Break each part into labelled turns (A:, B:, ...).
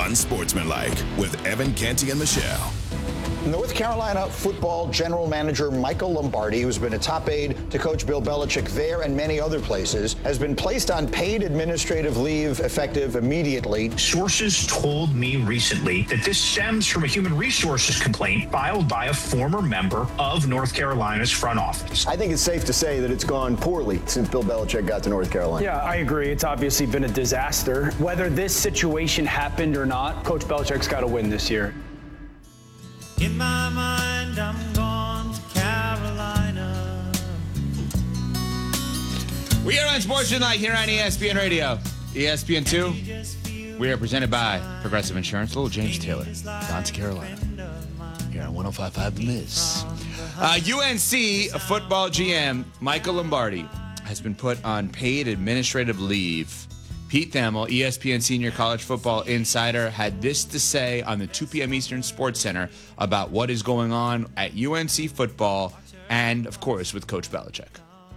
A: Unsportsmanlike with Evan Canty and Michelle.
B: North Carolina football general manager Michael Lombardi, who's been a top aide to Coach Bill Belichick there and many other places, has been placed on paid administrative leave effective immediately.
C: Sources told me recently that this stems from a human resources complaint filed by a former member of North Carolina's front office.
D: I think it's safe to say that it's gone poorly since Bill Belichick got to North Carolina.
E: Yeah, I agree. It's obviously been a disaster. Whether this situation happened or not, Coach Belichick's got to win this year.
F: In my mind, I'm gone to Carolina.
G: We are on Sportsmanlike here on ESPN Radio. ESPN2. We are presented by Progressive Insurance. Little James Taylor, gone to Carolina. Here on 105.5 The Miss. UNC football GM Michael Lombardi has been put on paid administrative leave. Pete Thamel, ESPN Senior College Football Insider, had this to say on the 2 p.m. Eastern Sports Center about what is going on at UNC football and, of course, with Coach Belichick.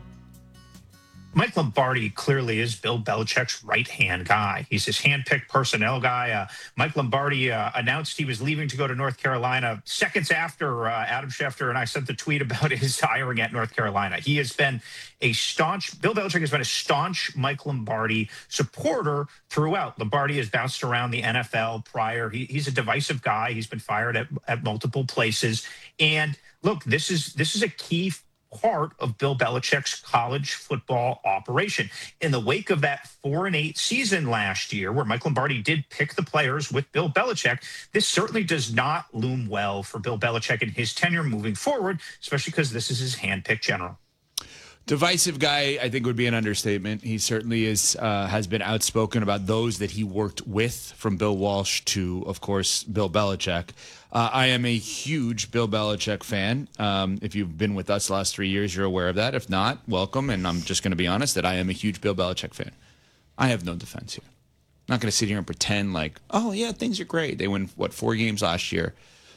C: Mike Lombardi clearly is Bill Belichick's right-hand guy. He's his hand-picked personnel guy. Mike Lombardi announced he was leaving to go to North Carolina seconds after Adam Schefter and I sent the tweet about his hiring at North Carolina. He has been Bill Belichick has been a staunch Mike Lombardi supporter throughout. Lombardi has bounced around the NFL prior. He's a divisive guy. He's been fired at multiple places. And look, this is a key part of Bill Belichick's college football operation. In the wake of that 4-8 season last year, where Mike Lombardi did pick the players with Bill Belichick, this certainly does not loom well for Bill Belichick and his tenure moving forward, especially because this is his hand-picked general.
G: Divisive guy, I think, would be an understatement. He certainly has been outspoken about those that he worked with, from Bill Walsh to, of course, Bill Belichick. I am a huge Bill Belichick fan. If you've been with us the last 3 years, you're aware of that. If not, welcome. And I'm just going to be honest that I am a huge Bill Belichick fan. I have no defense here. I'm not going to sit here and pretend like, oh, yeah, things are great. They won, 4 games last year.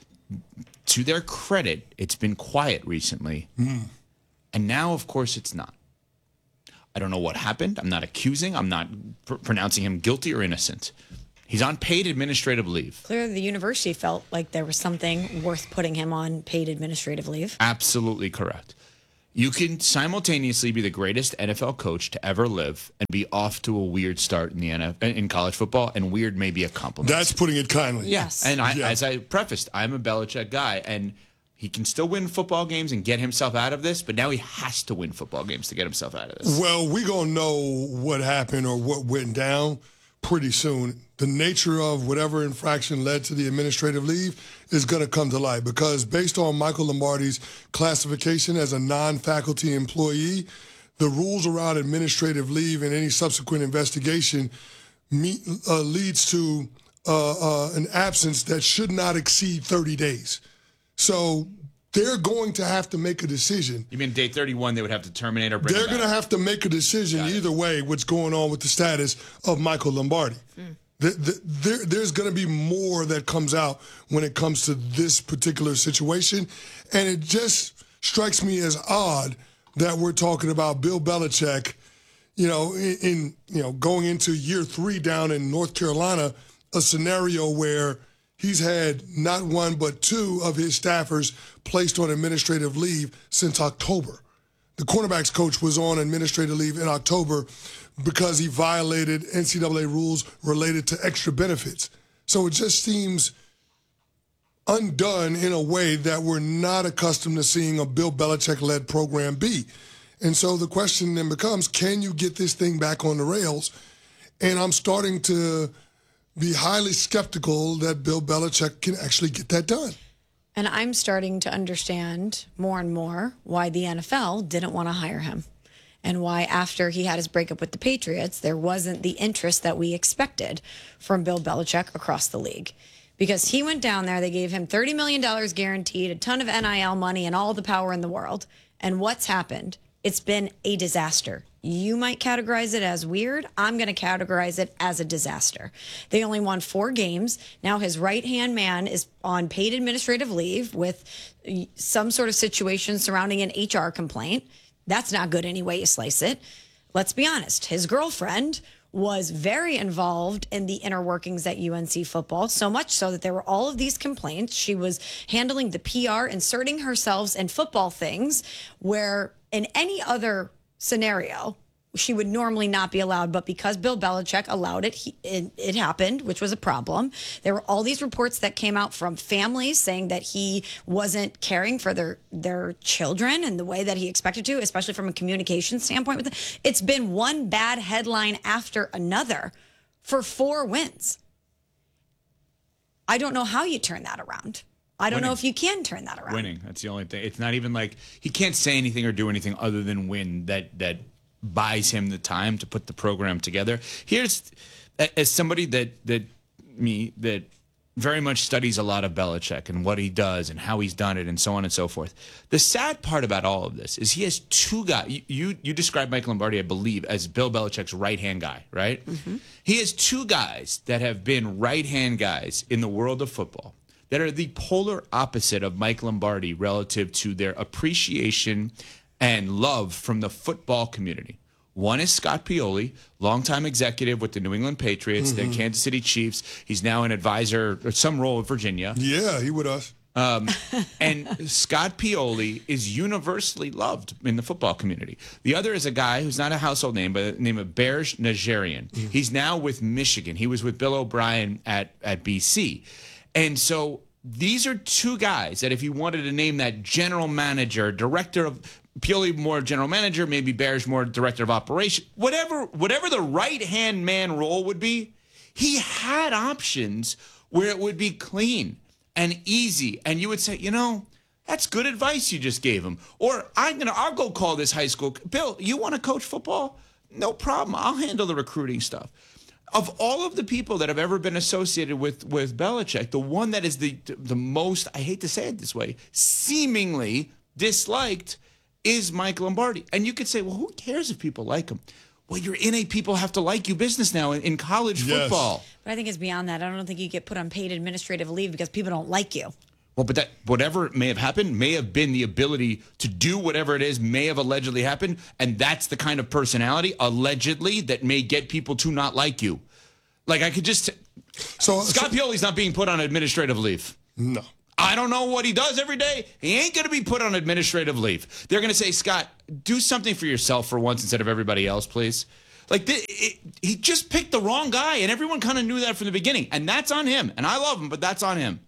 G: To their credit, it's been quiet recently. And now, of course, it's not. I don't know what happened. I'm not accusing. I'm not pronouncing him guilty or innocent. He's on paid administrative leave.
H: Clearly, the university felt like there was something worth putting him on paid administrative leave.
G: Absolutely correct. You can simultaneously be the greatest NFL coach to ever live and be off to a weird start in college football, and weird may be a compliment.
I: That's putting it kindly.
G: Yes. And as I prefaced, I'm a Belichick guy, and he can still win football games and get himself out of this, but now he has to win football games to get himself out of this.
I: Well, we're going to know what happened or what went down pretty soon. The nature of whatever infraction led to the administrative leave is going to come to light, because based on Michael Lombardi's classification as a non-faculty employee, the rules around administrative leave and any subsequent investigation leads to an absence that should not exceed 30 days. So they're going to have to make a decision.
G: You mean day 31 they would have to terminate or bring him back?
I: They're going to have to make a decision either way what's going on with the status of Michael Lombardi. There's going to be more that comes out when it comes to this particular situation. And it just strikes me as odd that we're talking about Bill Belichick, going into year 3 down in North Carolina, a scenario where he's had not one but 2 of his staffers placed on administrative leave since October. The cornerbacks coach was on administrative leave in October because he violated NCAA rules related to extra benefits. So it just seems undone in a way that we're not accustomed to seeing a Bill Belichick-led program be. And so the question then becomes, can you get this thing back on the rails? And I'm starting to be highly skeptical that Bill Belichick can actually get that done.
H: And I'm starting to understand more and more why the NFL didn't want to hire him, and why after he had his breakup with the Patriots, there wasn't the interest that we expected from Bill Belichick across the league. Because he went down there, they gave him $30 million guaranteed, a ton of NIL money, and all the power in the world. And what's happened? It's been a disaster. You might categorize it as weird. I'm going to categorize it as a disaster. They only won 4 games. Now his right-hand man is on paid administrative leave with some sort of situation surrounding an HR complaint. That's not good any way you slice it. Let's be honest. His girlfriend was very involved in the inner workings at UNC football, so much so that there were all of these complaints. She was handling the PR, inserting herself in football things where in any other scenario, she would normally not be allowed, but because Bill Belichick allowed it, it happened, which was a problem. There were all these reports that came out from families saying that he wasn't caring for their children in the way that he expected to, especially from a communication standpoint with them. It's been one bad headline after another for 4 wins. I don't know how you turn that around. I don't know if you can turn that around.
G: Winning, that's the only thing. It's not even like he can't say anything or do anything other than win that buys him the time to put the program together. Here's, as somebody that very much studies a lot of Belichick and what he does and how he's done it and so on and so forth. The sad part about all of this is he has 2 guys. You described Mike Lombardi, I believe, as Bill Belichick's right-hand guy, right? Mm-hmm. He has 2 guys that have been right-hand guys in the world of football that are the polar opposite of Mike Lombardi relative to their appreciation and love from the football community. One is Scott Pioli, longtime executive with the New England Patriots, the Kansas City Chiefs. He's now an advisor or some role with Virginia.
I: Yeah, he with us.
G: And Scott Pioli is universally loved in the football community. The other is a guy who's not a household name, but the name of Berge Najarian. He's now with Michigan. He was with Bill O'Brien at BC. And so these are 2 guys that if you wanted to name that general manager, director of Pioli more general manager, maybe Bears more director of operation, whatever the right-hand man role would be, he had options where it would be clean and easy. And you would say, that's good advice you just gave him. Or I'll go call this high school. Bill, you want to coach football? No problem. I'll handle the recruiting stuff. Of all of the people that have ever been associated with Belichick, the one that is the most, I hate to say it this way, seemingly disliked is Mike Lombardi. And you could say, well, who cares if people like him? Well, you're in a people have to like you business now in college football.
H: But I think it's beyond that. I don't think you get put on paid administrative leave because people don't like you.
G: Well, but that whatever may have happened may have been the ability to do whatever it is may have allegedly happened, and that's the kind of personality, allegedly, that may get people to not like you. Like, I could just... Scott Pioli's not being put on administrative leave.
I: No.
G: I don't know what he does every day. He ain't going to be put on administrative leave. They're going to say, Scott, do something for yourself for once instead of everybody else, please. Like, he just picked the wrong guy, and everyone kind of knew that from the beginning, and that's on him. And I love him, but that's on him.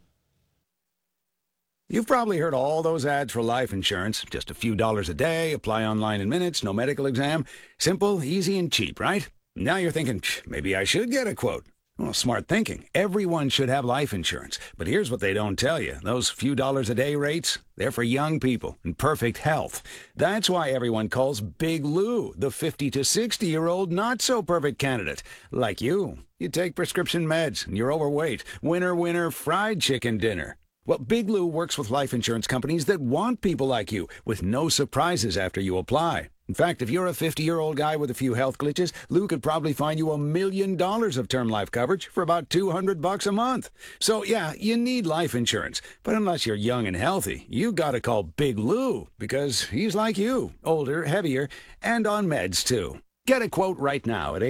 J: You've probably heard all those ads for life insurance. Just a few dollars a day, apply online in minutes, no medical exam. Simple, easy, and cheap, right? Now you're thinking, maybe I should get a quote. Well, smart thinking. Everyone should have life insurance. But here's what they don't tell you. Those few dollars a day rates, they're for young people in perfect health. That's why everyone calls Big Lou the 50 to 60-year-old not-so-perfect candidate. Like you. You take prescription meds, and you're overweight. Winner, winner, fried chicken dinner. Well, Big Lou works with life insurance companies that want people like you, with no surprises after you apply. In fact, if you're a 50-year-old guy with a few health glitches, Lou could probably find you $1 million of term life coverage for about $200 a month. So, yeah, you need life insurance. But unless you're young and healthy, you gotta call Big Lou, because he's like you, older, heavier, and on meds, too. Get a quote right now at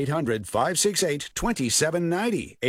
J: 800-568-2790,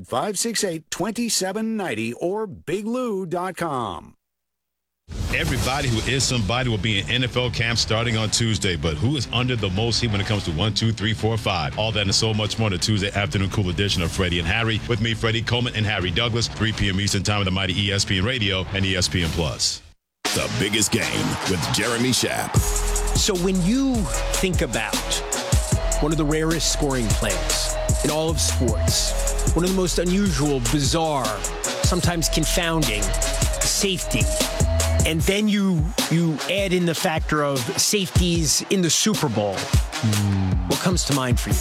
J: 800-568-2790, or biglou.com.
K: Everybody who is somebody will be in NFL camp starting on Tuesday, but who is under the most heat when it comes to 1, 2, 3, 4, 5? All that and so much more on the Tuesday afternoon cool edition of Freddie and Harry. With me, Freddie Coleman and Harry Douglas, 3 p.m. Eastern Time on the mighty ESPN Radio and ESPN Plus.
A: The Biggest Game with Jeremy Schaap.
L: So when you think about one of the rarest scoring plays in all of sports, one of the most unusual, bizarre, sometimes confounding, safety, and then you add in the factor of safeties in the Super Bowl, what comes to mind for you?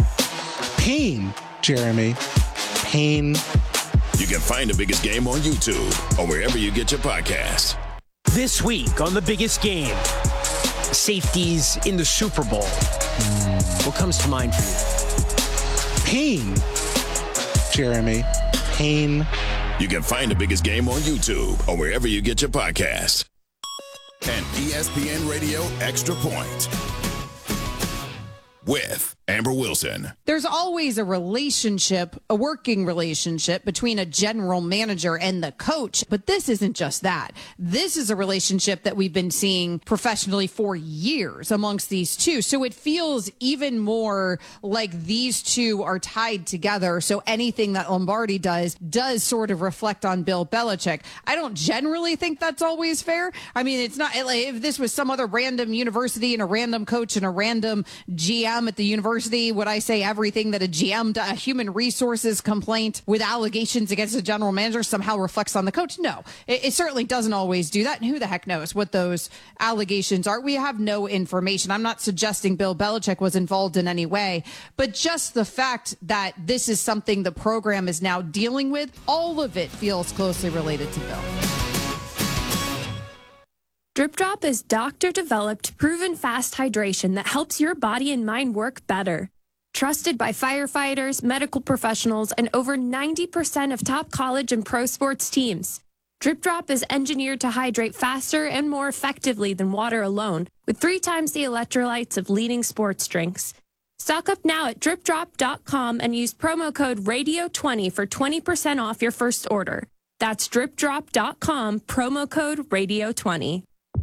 M: Pain, Jeremy. Pain.
A: You can find The Biggest Game on YouTube or wherever you get your podcasts.
L: This week on The Biggest Game, safeties in the Super Bowl. What comes to mind for you?
M: Pain, Jeremy. Pain.
A: You can find The Biggest Game on YouTube or wherever you get your podcasts. And ESPN Radio Extra Point with Amber Wilson.
N: There's always a relationship, a working relationship between a general manager and the coach, but this isn't just that. This is a relationship that we've been seeing professionally for years amongst these two. So it feels even more like these two are tied together. So anything that Lombardi does sort of reflect on Bill Belichick. I don't generally think that's always fair. I mean, it's not like if this was some other random university and a random coach and a random GM at the university, would I say everything that a GM, a human resources complaint with allegations against a general manager somehow reflects on the coach? No, it certainly doesn't always do that. And who the heck knows what those allegations are? We have no information. I'm not suggesting Bill Belichick was involved in any way, but just the fact that this is something the program is now dealing with, all of it feels closely related to Bill.
O: Drip Drop is doctor-developed, proven fast hydration that helps your body and mind work better. Trusted by firefighters, medical professionals, and over 90% of top college and pro sports teams. Drip Drop is engineered to hydrate faster and more effectively than water alone, with 3 times the electrolytes of leading sports drinks. Stock up now at dripdrop.com and use promo code RADIO20 for 20% off your first order. That's dripdrop.com, promo code RADIO20.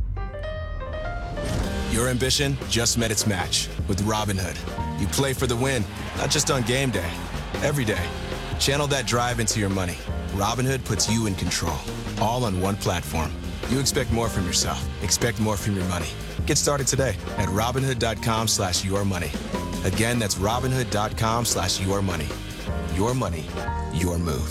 P: Your ambition just met its match with Robinhood. You play for the win, not just on game day, every day. Channel that drive into your money. Robinhood puts you in control, all on one platform. You expect more from yourself. Expect more from your money. Get started today at Robinhood.com/yourmoney. Again, that's Robinhood.com/yourmoney. Your money, your move.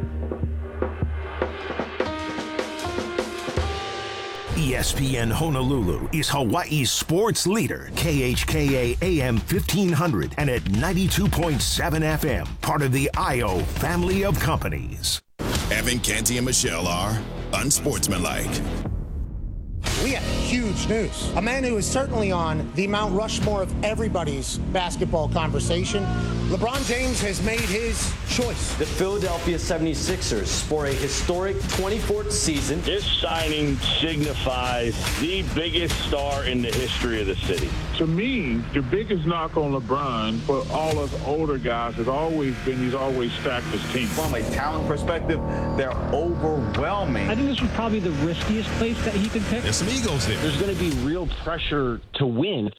Q: ESPN Honolulu is Hawaii's sports leader, KHKA AM 1500 and at 92.7 FM, part of the IO family of companies.
A: Evan, Canty, and Michelle are unsportsmanlike.
R: We have huge news. A man who is certainly on the Mount Rushmore of everybody's basketball conversation. LeBron James has made his choice.
S: The Philadelphia 76ers for a historic 24th season.
T: This signing signifies the biggest star in the history of the city.
U: To me, the biggest knock on LeBron for all us older guys has always been he's always stacked his team.
V: From a talent perspective, they're overwhelming.
W: I think this was probably the riskiest place that he could pick.
K: There's some egos there.
T: There's going to be real pressure to win.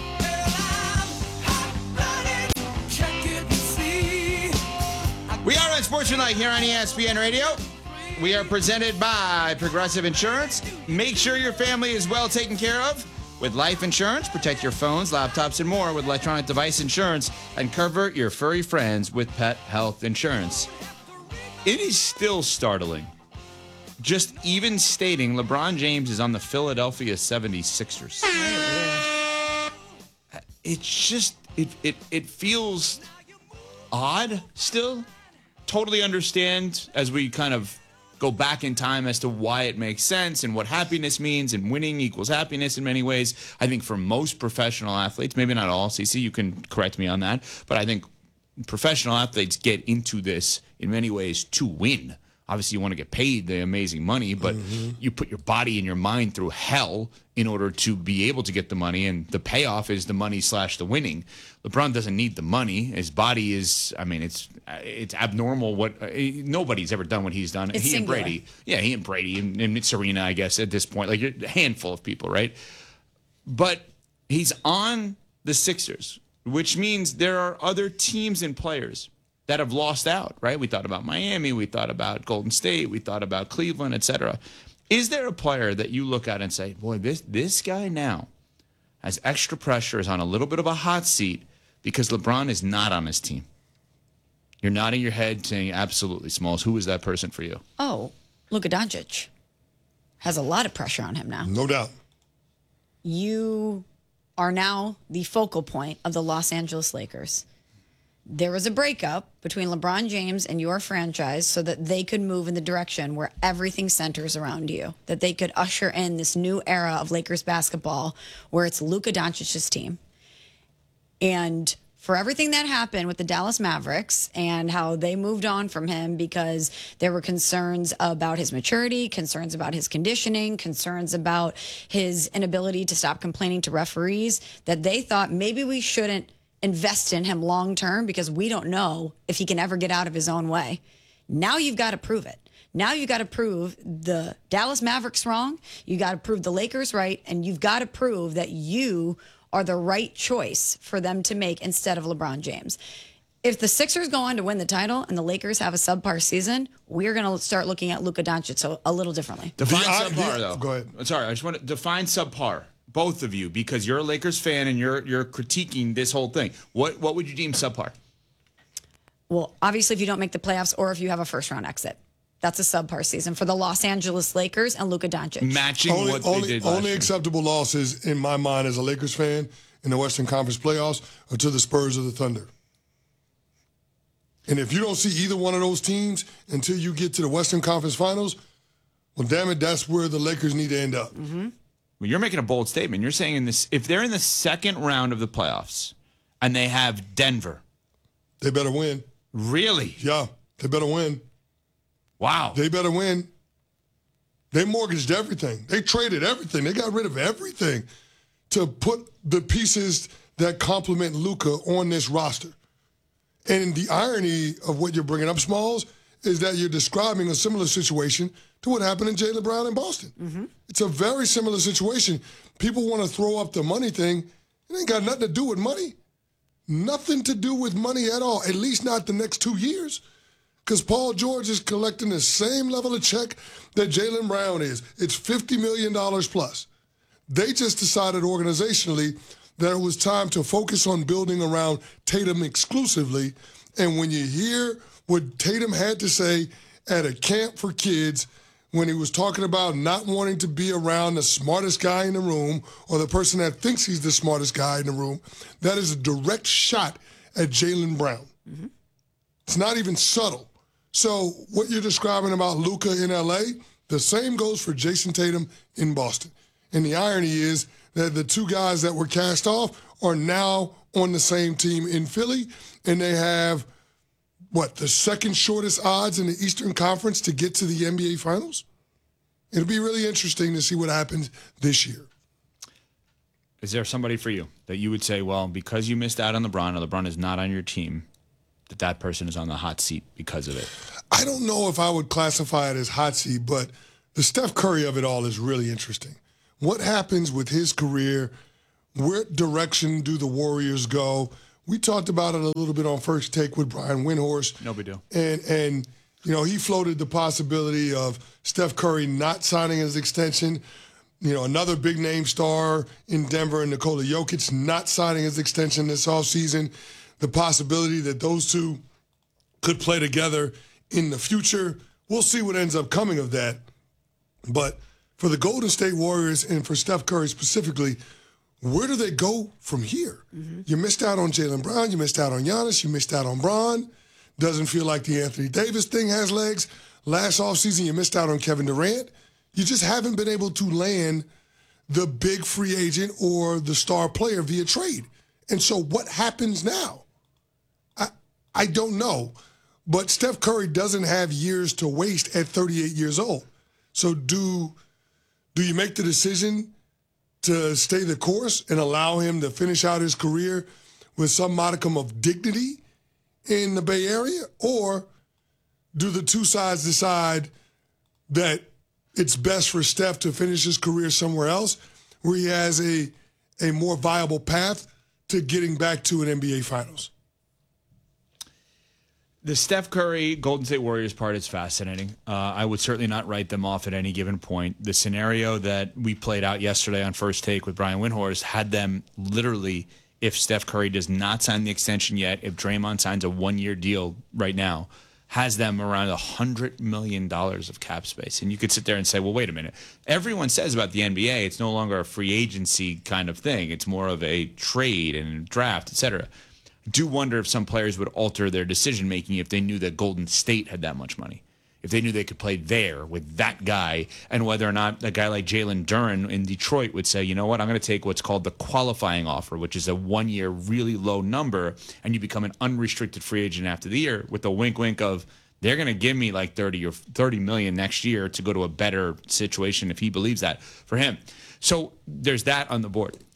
G: We are Unsportsmanlike here on ESPN Radio. We are presented by Progressive Insurance. Make sure your family is well taken care of with life insurance. Protect your phones, laptops, and more with electronic device insurance, and cover your furry friends with pet health insurance. It is still startling. Just even stating LeBron James is on the Philadelphia 76ers. It's just, it feels odd still. Totally understand as we kind of go back in time as to why it makes sense and what happiness means, and winning equals happiness in many ways. I think for most professional athletes, maybe not all, CC, you can correct me on that, but I think professional athletes get into this in many ways to win. Obviously, you want to get paid the amazing money, but you put your body and your mind through hell in order to be able to get the money, and the payoff is the money / the winning. LeBron doesn't need the money. His body is, I mean, it's abnormal what nobody's ever done what he's done.
H: It's
G: he
H: singular.
G: and Brady. Yeah, he and Brady and Serena, I guess, at this point. Like a handful of people, right? But he's on the Sixers, which means there are other teams and players that have lost out, right? We thought about Miami, we thought about Golden State, we thought about Cleveland, etc. Is there a player that you look at and say, boy, this guy now has extra pressure, is on a little bit of a hot seat because LeBron is not on his team? You're nodding your head saying, absolutely, Smalls. Who is that person for you?
H: Oh, Luka Doncic has a lot of pressure on him now.
I: No doubt.
H: You are now the focal point of the Los Angeles Lakers. There was a breakup between LeBron James and your franchise so that they could move in the direction where everything centers around you, that they could usher in this new era of Lakers basketball where it's Luka Doncic's team. And for everything that happened with the Dallas Mavericks and how they moved on from him because there were concerns about his maturity, concerns about his conditioning, concerns about his inability to stop complaining to referees, that they thought maybe we shouldn't invest in him long term because we don't know if he can ever get out of his own way. Now you've got to prove it. Now you've got to prove the Dallas Mavericks wrong. You got to prove the Lakers right. And you've got to prove that you are the right choice for them to make instead of LeBron James. If the Sixers go on to win the title and the Lakers have a subpar season, we're going to start looking at Luka Doncic a little differently.
G: Define subpar, though.
I: Go ahead.
G: Sorry, I just want to define subpar, both of you, because you're a Lakers fan and you're critiquing this whole thing. What would you deem subpar?
H: Well, obviously, if you don't make the playoffs or if you have a first-round exit. That's a subpar season for the Los Angeles Lakers and Luka Doncic.
G: Matching what they did last
I: Only
G: year.
I: acceptable losses, in my mind, as a Lakers fan in the Western Conference playoffs are to the Spurs or the Thunder. And if you don't see either one of those teams until you get to the Western Conference Finals, well, damn it, that's where the Lakers need to end up.
H: Mm-hmm.
G: Well, you're making a bold statement. You're saying if they're in the second round of the playoffs and they have Denver,
I: they better win.
G: Really?
I: Yeah, they better win.
G: Wow.
I: They better win. They mortgaged everything. They traded everything. They got rid of everything to put the pieces that complement Luka on this roster. And the irony of what you're bringing up, Smalls, is that you're describing a similar situation to what happened in Jaylen Brown in Boston.
H: Mm-hmm.
I: It's a very similar situation. People want to throw up the money thing. It ain't got nothing to do with money. Nothing to do with money at all, at least not the next 2 years. Because Paul George is collecting the same level of check that Jaylen Brown is. It's $50 million plus. They just decided organizationally that it was time to focus on building around Tatum exclusively. And when you hear what Tatum had to say at a camp for kids when he was talking about not wanting to be around the smartest guy in the room or the person that thinks he's the smartest guy in the room, that is a direct shot at Jaylen Brown.
H: Mm-hmm.
I: It's not even subtle. So what you're describing about Luka in L.A., the same goes for Jason Tatum in Boston. And the irony is that the two guys that were cast off are now on the same team in Philly, and they have, the second shortest odds in the Eastern Conference to get to the NBA Finals? It'll be really interesting to see what happens this year.
G: Is there somebody for you that you would say, well, because you missed out on LeBron, or LeBron is not on your team, that person is on the hot seat because of it?
I: I don't know if I would classify it as hot seat, but the Steph Curry of it all is really interesting. What happens with his career? What direction do the Warriors go? We talked about it a little bit on First Take with Brian Windhorst.
G: No big deal.
I: And he floated the possibility of Steph Curry not signing his extension. Another big name star in Denver, Nikola Jokic, not signing his extension this offseason. The possibility that those two could play together in the future. We'll see what ends up coming of that. But for the Golden State Warriors and for Steph Curry specifically, where do they go from here?
H: Mm-hmm.
I: You missed out on Jaylen Brown. You missed out on Giannis. You missed out on Bron. Doesn't feel like the Anthony Davis thing has legs. Last offseason, you missed out on Kevin Durant. You just haven't been able to land the big free agent or the star player via trade. And so what happens now? I don't know. But Steph Curry doesn't have years to waste at 38 years old. So do you make the decision to stay the course and allow him to finish out his career with some modicum of dignity in the Bay Area? Or do the two sides decide that it's best for Steph to finish his career somewhere else where he has a more viable path to getting back to an NBA Finals?
G: The Steph Curry Golden State Warriors part is fascinating. I would certainly not write them off at any given point. The scenario that we played out yesterday on First Take with Brian Windhorst had them literally, if Steph Curry does not sign the extension yet, if Draymond signs a one-year deal right now, has them around $100 million of cap space. And you could sit there and say, well, wait a minute. Everyone says about the NBA, it's no longer a free agency kind of thing. It's more of a trade and a draft, et cetera. Do wonder if some players would alter their decision-making if they knew that Golden State had that much money, if they knew they could play there with that guy, and whether or not a guy like Jalen Duren in Detroit would say, you know what, I'm going to take what's called the qualifying offer, which is a one-year really low number, and you become an unrestricted free agent after the year with a wink-wink of they're going to give me like $30 million next year to go to a better situation if he believes that for him. So there's that on the board.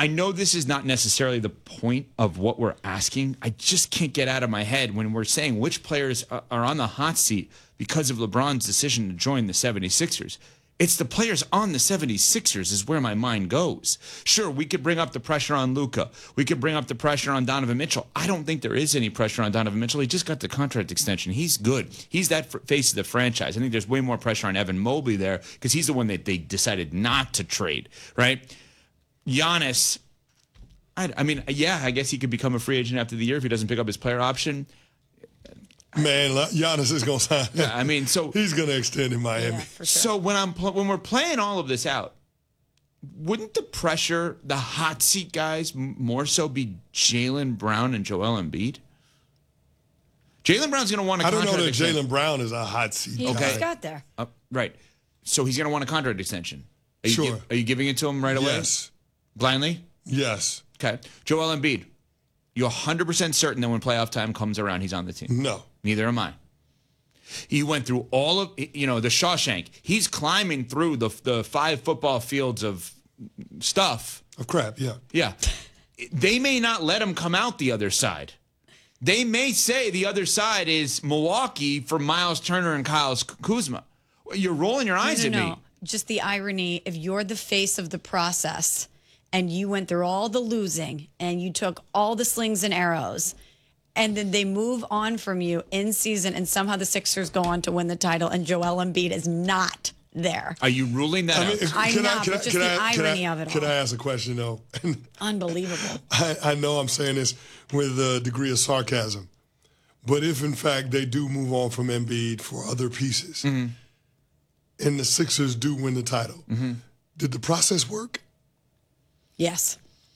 G: I know this is not necessarily the point of what we're asking. I just can't get out of my head when we're saying which players are on the hot seat because of LeBron's decision to join the 76ers. It's the players on the 76ers is where my mind goes. Sure, we could bring up the pressure on Luka. We could bring up the pressure on Donovan Mitchell. I don't think there is any pressure on Donovan Mitchell. He just got the contract extension. He's good. He's that face of the franchise. I think there's way more pressure on Evan Mobley there because he's the one that they decided not to trade, right? Giannis, I mean, yeah, I guess he could become a free agent after the year if he doesn't pick up his player option.
I: Man, Giannis is going to sign.
G: Yeah, I mean, so
I: he's going to extend in Miami.
H: Yeah,
G: So when we're playing all of this out, wouldn't the pressure, the hot seat guys, more so be Jaylen Brown and Joel Embiid? Jaylen Brown's going to want a contract
I: I don't know that
G: extension.
I: Jaylen Brown is a hot seat.
H: He
I: guy.
H: just got there.
G: Right. So he's going to want a contract extension.
I: Sure.
G: Are you giving it to him right away?
I: Yes.
G: Blindly?
I: Yes.
G: Okay. Joel Embiid, you're 100% certain that when playoff time comes around, he's on the team?
I: No.
G: Neither am I. He went through all of, the Shawshank. He's climbing through the 5 football fields of stuff.
I: Of crap, yeah.
G: Yeah. They may not let him come out the other side. They may say the other side is Milwaukee for Miles Turner and Kyle Kuzma. You're rolling your eyes at me.
H: Just the irony, if you're the face of the process and you went through all the losing and you took all the slings and arrows and then they move on from you in season and somehow the Sixers go on to win the title and Joel Embiid is not there.
G: Are you ruling that out?
H: I'm not, but just the irony of it all.
I: Can I ask a question, though?
H: Unbelievable.
I: I know I'm saying this with a degree of sarcasm, but if, in fact, they do move on from Embiid for other pieces and the Sixers do win the title, did the process work?
H: Yes.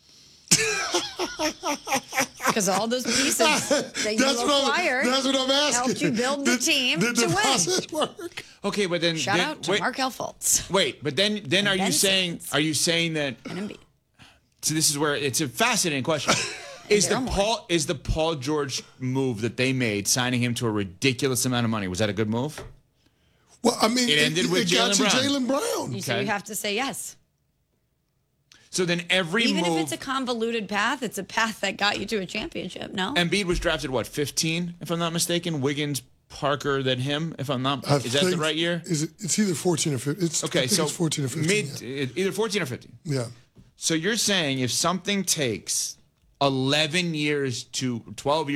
H: Because all those pieces that you acquired
I: that's what I'm asking.
H: helped you build the team
I: did
H: to
I: the
H: win.
I: process work?
G: Okay, but then
H: Shout out to Markelle Fultz.
G: Wait, but then are you saying that?
H: And Embiid.
G: So this is where it's a fascinating question. Is the Paul George move that they made, signing him to a ridiculous amount of money, was that a good move?
I: Well, I mean,
G: it ended with
I: Jaylen Brown.
H: So you have to say yes.
G: So then
H: Even if it's a convoluted path, it's a path that got you to a championship, no?
G: Embiid was drafted, 15, if I'm not mistaken? Wiggins, Parker, then him, if I'm not... Is that the right year?
I: It's either 14 or 15. It's 14 or 15.
G: Either 14 or 15.
I: Yeah.
G: So you're saying if something takes 11 years to 12 years